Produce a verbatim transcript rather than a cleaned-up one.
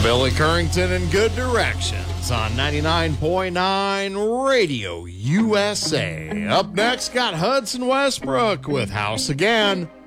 Billy Currington in Good Directions on ninety-nine point nine Radio U S A. Up next, got Hudson Westbrook with House Again.